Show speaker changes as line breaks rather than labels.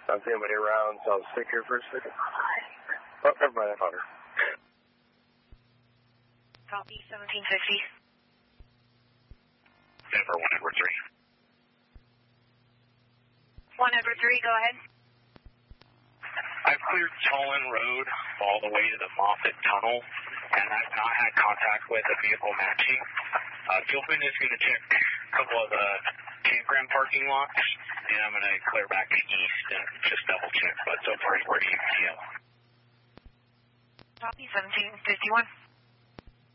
Don't see anybody around, so I'll stick here for a second. Oh, never mind, I found her.
Copy, 1750.
Denver, 1 Edward 3.
1 Edward 3, go ahead.
I've cleared Tolan Road all the way to the Moffett Tunnel, and I've not had contact with a vehicle matching. Gilpin is going to check a couple of the campground parking lots, and I'm going to clear back east and just double check, but so far we're ETL.
Copy, 1751.